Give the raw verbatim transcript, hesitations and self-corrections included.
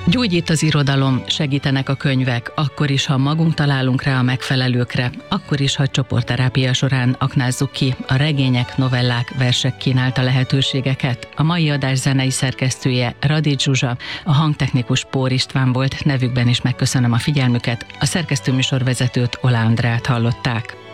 Gyógyít az irodalom, segítenek a könyvek, akkor is, ha magunk találunk rá a megfelelőkre, akkor is, ha csoportterápia során aknázzuk ki a regények, novellák, versek kínálta lehetőségeket. A mai adás zenei szerkesztője Radics Zsuzsa, a hangtechnikus Pór István volt, nevükben is megköszönöm a figyelmüket, a szerkesztőműsorvezetőt, Oláh Andrát hallották.